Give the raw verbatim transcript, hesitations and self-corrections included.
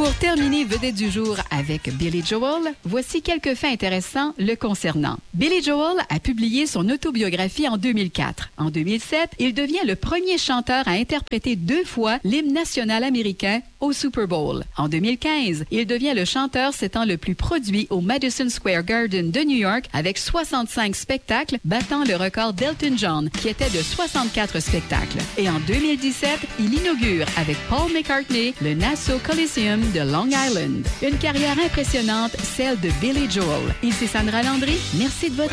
Pour terminer vedette du jour avec Billy Joel, voici quelques faits intéressants le concernant. Billy Joel a publié son autobiographie en deux mille quatre. En deux mille sept, il devient le premier chanteur à interpréter deux fois l'hymne national américain au Super Bowl. En deux mille quinze, il devient le chanteur s'étant le plus produit au Madison Square Garden de New York avec soixante-cinq spectacles, battant le record d'Elton John qui était de soixante-quatre spectacles. Et en deux mille dix-sept, il inaugure avec Paul McCartney le Nassau Coliseum de Long Island. Une carrière impressionnante, celle de Billy Joel. Ici Sandra Landry, merci de votre